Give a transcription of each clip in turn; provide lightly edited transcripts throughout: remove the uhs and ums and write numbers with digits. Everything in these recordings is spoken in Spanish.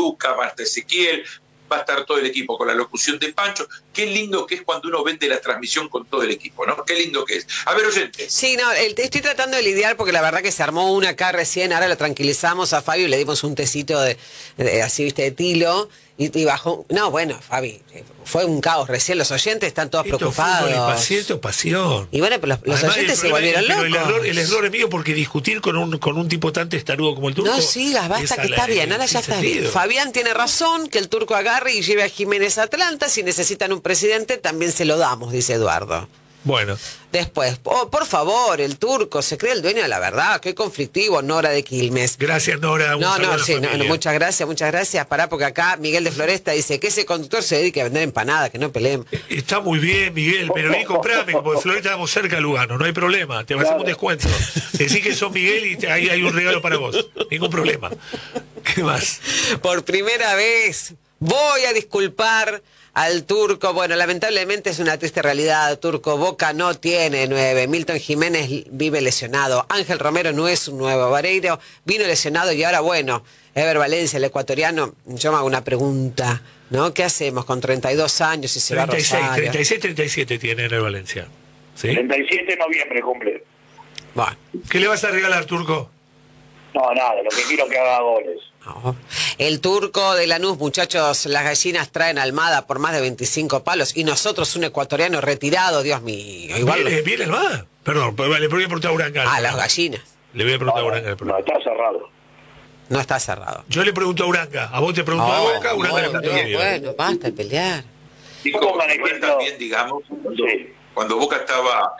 Lucas, va a estar Ezequiel, va a estar todo el equipo con la locución de Pancho. Qué lindo que es cuando uno vende la transmisión con todo el equipo, ¿no? Qué lindo que es. A ver, oyentes. Sí, no, estoy tratando de lidiar porque la verdad que se armó una acá recién, ahora lo tranquilizamos a Fabio y le dimos un tecito de así, viste, de tilo y bajó. No, bueno, Fabi, fue un caos recién, los oyentes están todos preocupados. Esto es pasión. Y bueno, pero los Además, oyentes se volvieron locos. El error es mío porque discutir con un tipo tan testarudo como el Turco. No sigas, basta que está bien, ahora ya está bien. Fabián tiene razón, que el Turco agarre y lleve a Jiménez a Atlanta. Si necesitan un presidente, también se lo damos, dice Eduardo. Bueno. Después, por favor, el Turco se cree el dueño de la verdad. Qué conflictivo, Nora de Quilmes. Gracias, Nora. Muchas gracias. Pará, porque acá Miguel de Floresta dice que ese conductor se dedique a vender empanadas, que no peleen. Está muy bien, Miguel, pero vení, comprame, porque en Floresta estamos cerca de Lugano, no hay problema. Te hacemos un descuento. Decís que sos Miguel y ahí hay un regalo para vos. Ningún problema. ¿Qué más? Por primera vez voy a disculpar al Turco. Bueno, lamentablemente es una triste realidad, Turco. Boca no tiene 9. Milton Jiménez vive lesionado. Ángel Romero no es un nuevo. Vareiro vino lesionado y ahora, bueno, Ever Valencia, el ecuatoriano. Yo me hago una pregunta, ¿no? ¿Qué hacemos con 32 años y se va a Rosario? 37 tiene Ever Valencia. ¿Sí? 37 de noviembre cumple. Bueno. ¿Qué le vas a regalar, Turco? No, nada, lo que quiero que haga goles. No. El Turco de Lanús, muchachos, las gallinas traen Almada por más de 25 palos y nosotros un ecuatoriano retirado, Dios mío. Igual ¿Viene Almada? Perdón, le voy a preguntar a Uranga. Las gallinas. Le voy a preguntar a Uranga. No, está cerrado. No está cerrado. Yo le pregunto a Uranga. A vos te pregunto a Boca, Uranga le pregunto a mí. Bueno, basta de pelear. Digo, también, digamos, cuando Boca estaba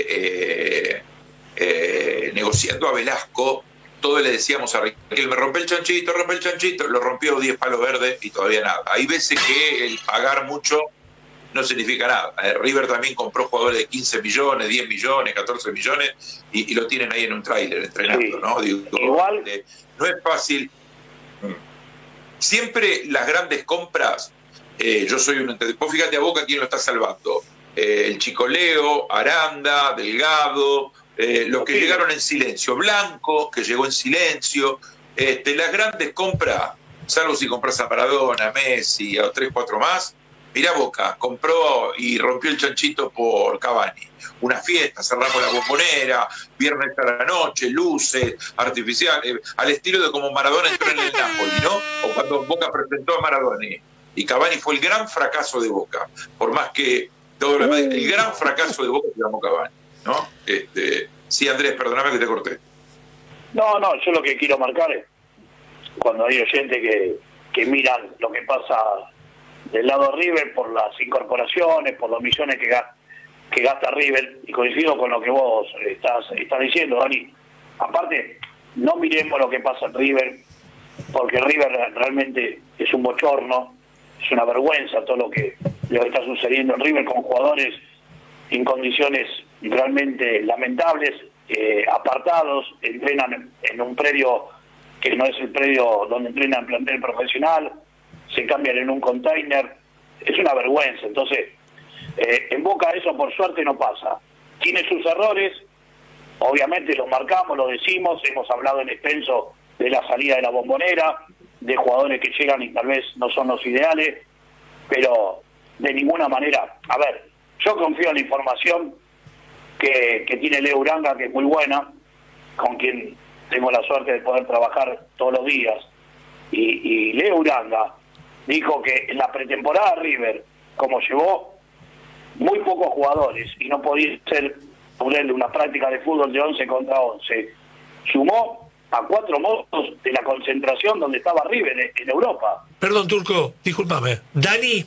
negociando a Velasco, todos le decíamos a Riquelme, rompe el chanchito, lo rompió 10 palos verdes y todavía nada. Hay veces que el pagar mucho no significa nada. River también compró jugadores de 15 millones, 10 millones, 14 millones y lo tienen ahí en un tráiler entrenando, sí. ¿No? Digo, igual no es fácil. Siempre las grandes compras, yo soy un... Vos fíjate a Boca quién lo está salvando. El Chico Leo, Aranda, Delgado... los que llegaron en silencio, Blanco, que llegó en silencio, las grandes compras, salvo si compras a Maradona, a Messi, a 3, 4 más, mirá Boca, compró y rompió el chanchito por Cavani. Una fiesta, cerramos la Bombonera, viernes a la noche, luces, artificial, al estilo de como Maradona entró en el Napoli, ¿no? O cuando Boca presentó a Maradona. Y Cavani fue el gran fracaso de Boca, por más que todo lo demás, el gran fracaso de Boca se llamó Cavani, ¿no? Sí, Andrés, perdóname que te corté. No, yo lo que quiero marcar es cuando hay oyentes que miran lo que pasa del lado de River por las incorporaciones, por los millones que gasta River, y coincido con lo que vos estás diciendo, Dani. Aparte, no miremos lo que pasa en River, porque River realmente es un bochorno, es una vergüenza todo lo que está sucediendo en River con jugadores en condiciones realmente lamentables, apartados, entrenan en un predio que no es el predio donde entrenan plantel profesional, se cambian en un container, es una vergüenza. Entonces, en Boca eso por suerte no pasa. Tiene sus errores, obviamente los marcamos, los decimos, hemos hablado en extenso de la salida de la Bombonera, de jugadores que llegan y tal vez no son los ideales, pero de ninguna manera, a ver, yo confío en la información que tiene Leo Uranga, que es muy buena, con quien tengo la suerte de poder trabajar todos los días. Y Leo Uranga dijo que en la pretemporada River, como llevó muy pocos jugadores y no podía ser una práctica de fútbol de 11 contra 11, sumó a 4 modos de la concentración donde estaba River en Europa. Perdón, Turco, discúlpame. Dani,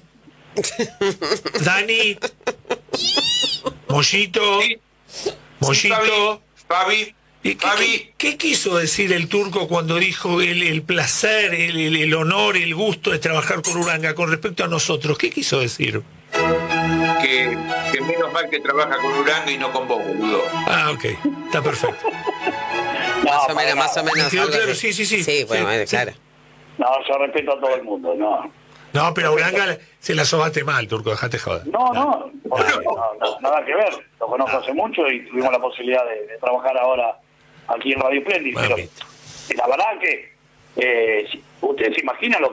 Mollito, Sí. Mollito. Fabi. ¿Qué quiso decir el Turco cuando dijo el placer, el honor, el gusto de trabajar con Uranga con respecto a nosotros? ¿Qué quiso decir? Que menos mal que trabaja con Uranga y no con vos, boludo. Ah, ok, está perfecto. Más o menos. Claro, sí. Sí, bueno, claro. No, yo respeto a todo el mundo, no. No, pero a Uranga se la sobaste mal, Turco, dejate joder. No, nada que ver. Lo conozco hace mucho y tuvimos la posibilidad de trabajar ahora aquí en Radio Splendid. Pero la verdad que ustedes se imaginan lo